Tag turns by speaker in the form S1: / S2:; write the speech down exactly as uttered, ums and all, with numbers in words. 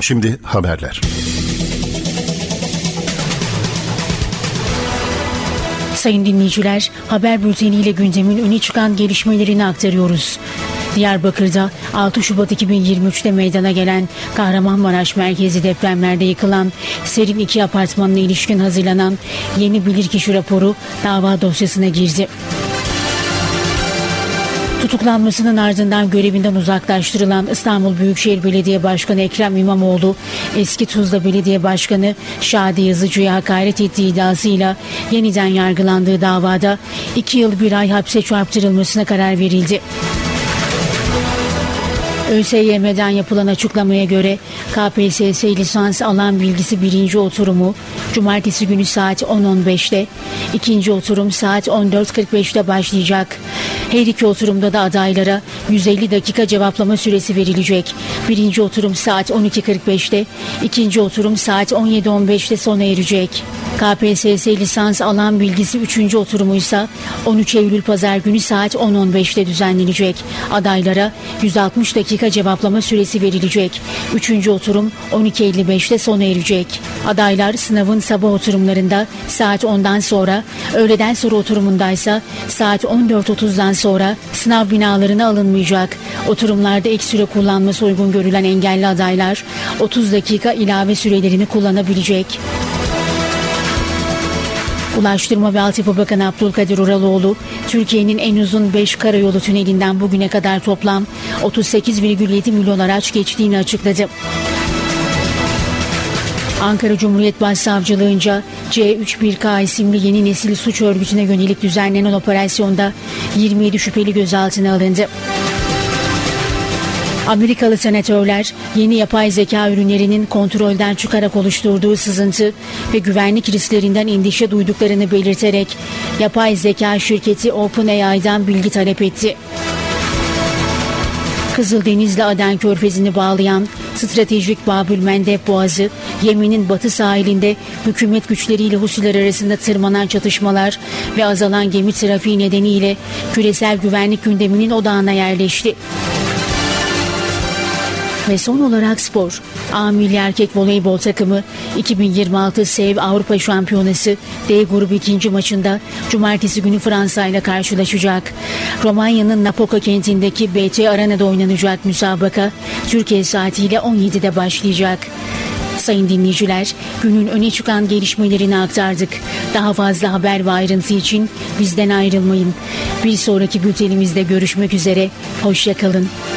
S1: Şimdi haberler.
S2: Sayın dinleyiciler, haber bülteniyle gündemin öne çıkan gelişmelerini aktarıyoruz. Diyarbakır'da altı Şubat iki bin yirmi üçte meydana gelen Kahramanmaraş merkezi depremlerde yıkılan Serin iki apartmanına ilişkin hazırlanan yeni bilirkişi raporu dava dosyasına girdi. Tutuklanmasının ardından görevinden uzaklaştırılan İstanbul Büyükşehir Belediye Başkanı Ekrem İmamoğlu, eski Tuzla Belediye Başkanı Şadi Yazıcı'ya hakaret ettiği iddiasıyla yeniden yargılandığı davada iki yıl bir ay hapse çarptırılmasına karar verildi. ÖSYM'den yapılan açıklamaya göre K P S S lisans alan bilgisi birinci oturumu Cumartesi günü saat on on beşte, ikinci oturum saat on dört kırk beşte başlayacak. Her iki oturumda da adaylara yüz elli dakika cevaplama süresi verilecek. Birinci oturum saat on iki kırk beşte, ikinci oturum saat on yedi on beşte sona erecek. K P S S lisans alan bilgisi üçüncü oturumuysa on üç Eylül Pazar günü saat on on beşte düzenlenecek. Adaylara yüz altmış dakika cevaplama süresi verilecek. Üçüncü oturum on iki elli beşte sona erecek. Adaylar sınavın sabah oturumlarında saat ondan sonra, öğleden sonra oturumundaysa saat on dört otuzdan sonra sınav binalarına alınmayacak. Oturumlarda ek süre kullanması uygun görülen engelli adaylar otuz dakika ilave sürelerini kullanabilecek. Ulaştırma ve Altyapı Bakanı Abdülkadir Uraloğlu, Türkiye'nin en uzun beş karayolu tünelinden bugüne kadar toplam otuz sekiz virgül yedi milyon araç geçtiğini açıkladı. Ankara Cumhuriyet Başsavcılığınca C üç bir K isimli yeni nesil suç örgütüne yönelik düzenlenen operasyonda yirmi yedi şüpheli gözaltına alındı. Amerikalı senatörler yeni yapay zeka ürünlerinin kontrolden çıkarak oluşturduğu sızıntı ve güvenlik risklerinden endişe duyduklarını belirterek yapay zeka şirketi OpenAI'dan bilgi talep etti. Kızıldeniz'le Aden Körfezi'ni bağlayan stratejik Babülmendeb Boğazı, Yemen'in batı sahilinde hükümet güçleriyle Husiler arasında tırmanan çatışmalar ve azalan gemi trafiği nedeniyle küresel güvenlik gündeminin odağına yerleşti. Ve son olarak spor. A milli erkek voleybol takımı iki bin yirmi altı SEV Avrupa Şampiyonası D grubu ikinci maçında Cumartesi günü Fransa ile karşılaşacak. Romanya'nın Napoca kentindeki B T Arena'da oynanacak müsabaka Türkiye saatiyle on yedide başlayacak. Sayın dinleyiciler, günün öne çıkan gelişmelerini aktardık. Daha fazla haber ve ayrıntı için bizden ayrılmayın. Bir sonraki bültenimizde görüşmek üzere. Hoşça kalın.